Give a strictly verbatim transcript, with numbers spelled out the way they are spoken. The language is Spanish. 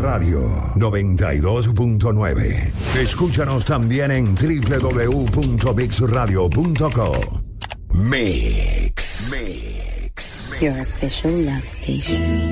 Radio noventa y dos punto nueve. Escúchanos también en doble u doble u doble u punto mix radio punto com. Mix. Mix. Your official love station.